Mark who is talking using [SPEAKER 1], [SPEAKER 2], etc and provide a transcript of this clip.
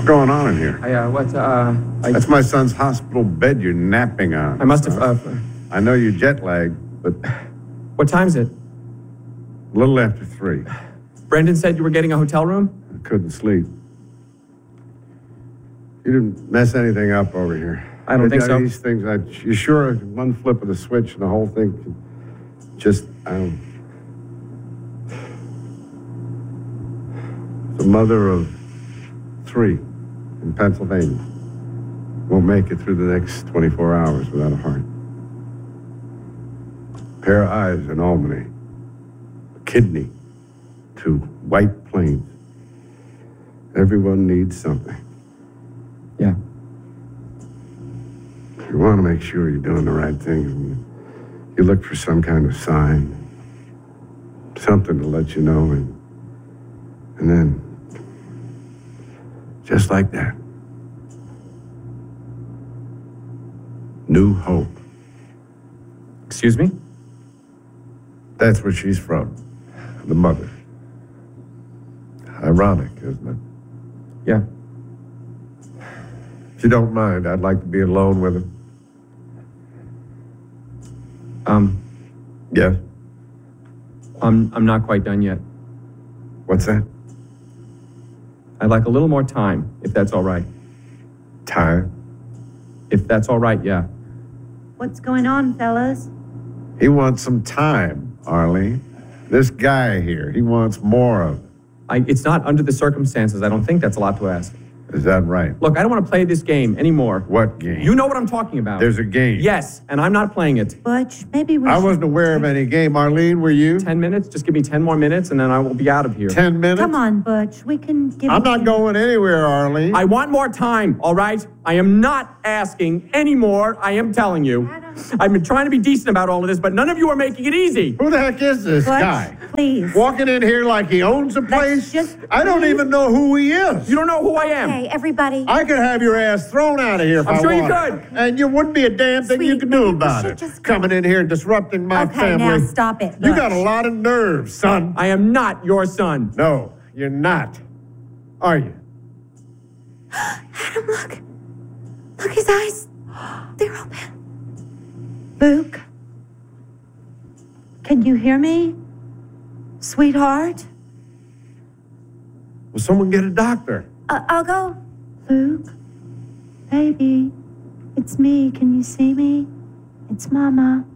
[SPEAKER 1] What's going on in here? That's my son's hospital bed you're napping on.
[SPEAKER 2] I must have...
[SPEAKER 1] I know you're jet lagged, but...
[SPEAKER 2] What time's it?
[SPEAKER 1] A little after 3.
[SPEAKER 2] Brendan said you were getting a hotel room?
[SPEAKER 1] I couldn't sleep. You didn't mess anything up over here.
[SPEAKER 2] I don't think so.
[SPEAKER 1] These things, you sure one flip of the switch and the whole thing can just, The mother of 3 in Pennsylvania won't make it through the next 24 hours without a heart. Pair of eyes in Albany. A kidney. 2 White Plains. Everyone needs something.
[SPEAKER 2] Yeah.
[SPEAKER 1] You want to make sure you're doing the right thing. You look for some kind of sign. Something to let you know. And then, just like that, New Hope.
[SPEAKER 2] Excuse me?
[SPEAKER 1] That's where she's from. The mother. Ironic, isn't it?
[SPEAKER 2] Yeah.
[SPEAKER 1] If you don't mind, I'd like to be alone with him. Yes?
[SPEAKER 2] I'm not quite done yet.
[SPEAKER 1] What's that?
[SPEAKER 2] I'd like a little more time, if that's all right.
[SPEAKER 1] Time?
[SPEAKER 2] If that's all right, yeah.
[SPEAKER 3] What's going on, fellas?
[SPEAKER 1] He wants some time, Arlene. This guy here, he wants more of it.
[SPEAKER 2] It's not under the circumstances. I don't think that's a lot to ask.
[SPEAKER 1] Is that right?
[SPEAKER 2] Look, I don't want to play this game anymore.
[SPEAKER 1] What game?
[SPEAKER 2] You know what I'm talking about.
[SPEAKER 1] There's a game.
[SPEAKER 2] Yes, and I'm not playing it.
[SPEAKER 3] Butch, maybe we
[SPEAKER 1] I wasn't aware of any game. Arlene, were you?
[SPEAKER 2] 10 minutes? Just give me 10 more minutes, and then I will be out of here.
[SPEAKER 1] 10 minutes?
[SPEAKER 3] Come on, Butch. We can give
[SPEAKER 1] I'm not going anywhere, Arlene.
[SPEAKER 2] I want more time, all right? I am not asking any more, I am telling you. I've been trying to be decent about all of this, but none of you are making it easy.
[SPEAKER 1] Who the heck is this
[SPEAKER 3] Butch,
[SPEAKER 1] guy?
[SPEAKER 3] please.
[SPEAKER 1] Walking in here like he owns the place? I don't even know who he is.
[SPEAKER 2] You don't know who I am.
[SPEAKER 3] Okay, everybody.
[SPEAKER 1] I could have your ass thrown out of here if I
[SPEAKER 2] I'm sure you
[SPEAKER 1] wanted.
[SPEAKER 2] could.
[SPEAKER 1] And you wouldn't be a damn thing you
[SPEAKER 3] Sweet,
[SPEAKER 1] could do
[SPEAKER 3] maybe we
[SPEAKER 1] about
[SPEAKER 3] should
[SPEAKER 1] it.
[SPEAKER 3] just
[SPEAKER 1] Coming in here and disrupting my
[SPEAKER 3] Okay,
[SPEAKER 1] family.
[SPEAKER 3] now stop it,
[SPEAKER 1] You
[SPEAKER 3] Butch.
[SPEAKER 1] got a lot of nerve, son.
[SPEAKER 2] I am not your son.
[SPEAKER 1] No, you're not. Are you?
[SPEAKER 3] Adam, look. Look, his eyes. They're open. Luke? Can you hear me? Sweetheart?
[SPEAKER 1] Will someone get a doctor?
[SPEAKER 3] I'll go. Luke? Baby? It's me. Can you see me? It's Mama.